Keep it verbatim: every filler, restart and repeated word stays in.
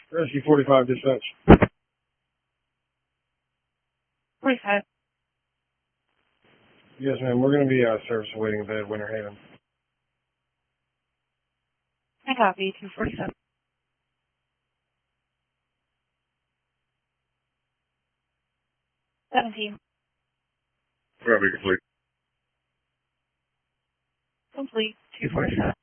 Rescue forty-five dispatch. forty-five. Yes, ma'am. We're going to be uh, service awaiting bed, Winter Haven. I copy. two forty-seven. seventeen. Copy complete. Complete. two forty-seven.